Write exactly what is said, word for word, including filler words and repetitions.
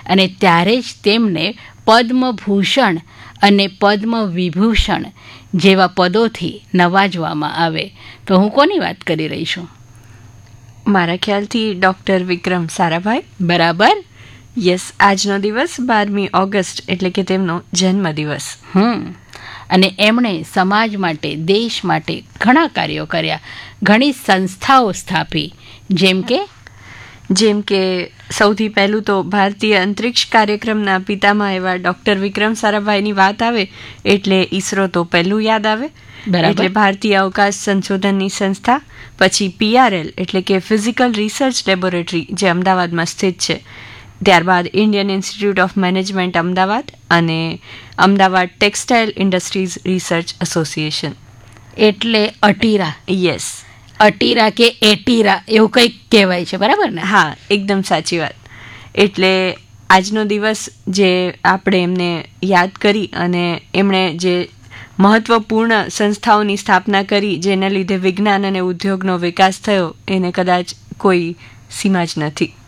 અને ત્યારે જ તેમને પદ્મભૂષણ અને પદ્મ વિભૂષણ જેવા પદોથી નવાજવામાં આવે. તો હું કોની વાત કરી રહી છું? મારા ખ્યાલથી ડૉક્ટર વિક્રમ સારાભાઈ. બરાબર. યસ, આજનો દિવસ બારમી ઓગસ્ટ એટલે કે તેમનો જન્મદિવસ. હમ અને એમણે સમાજ માટે, દેશ માટે ઘણા કાર્યો કર્યા, ઘણી સંસ્થાઓ સ્થાપી, જેમ કે જેમ કે સૌથી પહેલું તો ભારતીય અંતરિક્ષ કાર્યક્રમના પિતામાં એવા ડૉક્ટર વિક્રમ સારાભાઈની વાત આવે એટલે ઈસરો તો પહેલું યાદ આવે. એટલે ભારતીય અવકાશ સંશોધનની સંસ્થા. પછી પીઆરએલ એટલે કે ફિઝિકલ રિસર્ચ લેબોરેટરી જે અમદાવાદમાં સ્થિત છે. ત્યારબાદ Indian institute of management Ahmedabad અને Ahmedabad textile industries research association એટલે અટીરા. યસ, અટીરા કે એટીરા એવું કંઈક કહેવાય છે, બરાબર ને? હા, એકદમ સાચી વાત. એટલે આજનો દિવસ જે આપણે એમને યાદ કરી અને એમણે જે મહત્વપૂર્ણ સંસ્થાઓની સ્થાપના કરી જેના લીધે વિજ્ઞાન અને ઉદ્યોગનો વિકાસ થયો એને કદાચ કોઈ સીમા જ નથી.